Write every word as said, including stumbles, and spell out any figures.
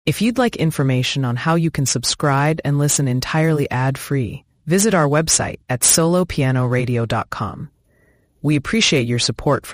If you'd like information on how you can subscribe and listen entirely ad-free, visit our website at solo piano radio dot com. We appreciate your support for